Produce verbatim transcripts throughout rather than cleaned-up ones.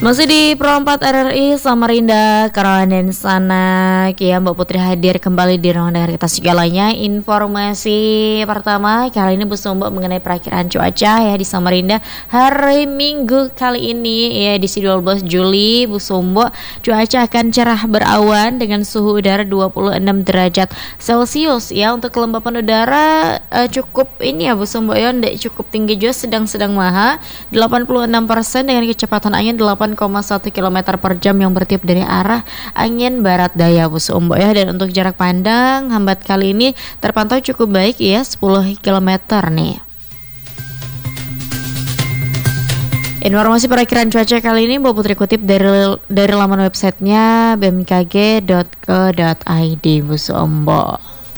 Masih di Pro empat R R I Samarinda, Karawanan sana, Kia Mbak Putri hadir kembali di ruang dengar kita segalanya. Informasi pertama kali ini Bu Sombo mengenai perakiraan cuaca ya di Samarinda hari Minggu kali ini ya di dua belas Juli. Bu Sombo cuaca akan cerah berawan dengan suhu udara dua puluh enam derajat Celcius ya. Untuk kelembapan udara eh, cukup ini ya Bu Sombo ya, cukup tinggi juga, sedang-sedang maha delapan puluh enam persen dengan kecepatan angin delapan koma satu kilometer per jam yang bertiup dari arah angin barat daya Bu Sombo ya. Dan untuk jarak pandang hambat kali ini terpantau cukup baik ya, sepuluh kilometer nih. Informasi perakiraan cuaca kali ini Mbak Putri kutip dari dari laman websitenya b m k g dot co dot i d Bu Sombo.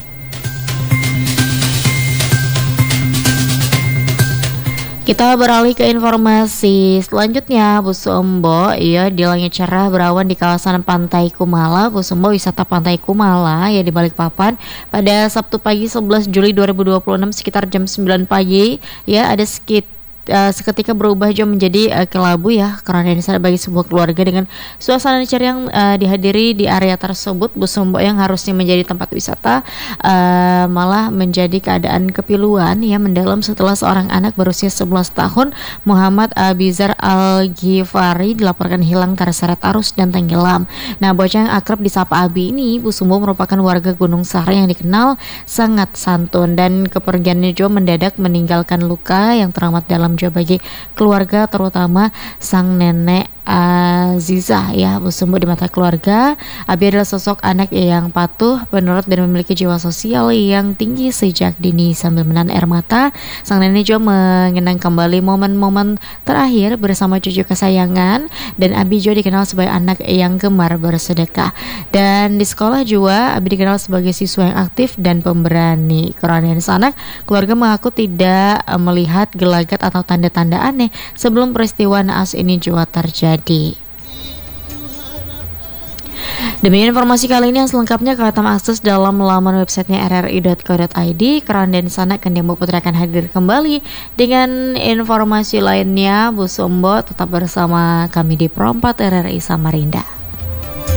Kita beralih ke informasi selanjutnya Bu Sombo ya, di langit cerah berawan di kawasan Pantai Kumala. Bu Sombo, wisata Pantai Kumala ya di Balikpapan pada Sabtu pagi sebelas Juli dua ribu dua puluh enam sekitar jam sembilan pagi ya, ada sekitar Uh, seketika berubah jauh menjadi uh, kelabu ya, karena di sana bagi sebuah keluarga dengan suasana ceria yang uh, dihadiri di area tersebut Bu Sombo, yang harusnya menjadi tempat wisata uh, malah menjadi keadaan kepiluan ya mendalam setelah seorang anak berusia sebelas tahun Muhammad Abizar Al-Ghifari dilaporkan hilang terseret arus dan tenggelam. Nah, bocah yang akrab disapa Abi ini Bu Sombo merupakan warga Gunung Sari yang dikenal sangat santun, dan kepergiannya juga mendadak meninggalkan luka yang teramat dalam juga bagi keluarga, terutama sang nenek Azizah ya Bu Sombo. Di mata keluarga, Abi adalah sosok anak yang patuh, penurut, dan memiliki jiwa sosial yang tinggi sejak dini. Sambil menahan air mata, sang nenek juga mengenang kembali momen-momen terakhir bersama cucu kesayangan, dan Abi juga dikenal sebagai anak yang gemar bersedekah. Dan di sekolah juga Abi dikenal sebagai siswa yang aktif dan pemberani. Karena anak keluarga mengaku tidak melihat gelagat atau tanda-tanda aneh sebelum peristiwa naas ini juga terjadi. Demikian informasi kali ini, yang selengkapnya kalian akses dalam laman websitenya r r i dot co dot i d. Keran dan sana Kendi Mbak Putri akan hadir kembali dengan informasi lainnya. Bu Sombo tetap bersama kami di Pro empat R R I Samarinda.